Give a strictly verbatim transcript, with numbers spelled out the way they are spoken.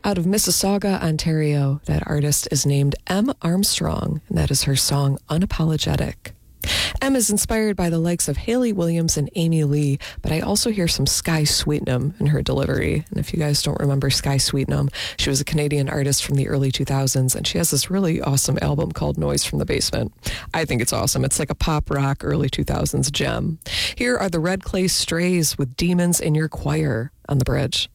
Out of Mississauga, Ontario, that artist is named Em Armstrong, and that is her song Unapologetic. Em is inspired by the likes of Hayley Williams and Amy Lee, but I also hear some Sky Sweetnam in her delivery. And if you guys don't remember Sky Sweetnam, she was a Canadian artist from the early two thousands, and she has this really awesome album called Noise from the Basement. I think it's awesome. It's like a pop rock early two thousands gem. Here are the Red Clay Strays with Demons in Your Choir on The Bridge.